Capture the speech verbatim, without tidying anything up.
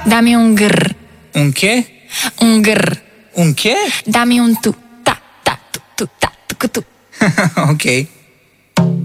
Dá-me um grrr. Um quê? Um grrr. Um quê? Dá-me um tu, tá, tá, tu, tu, tá, tu, tu. Ok.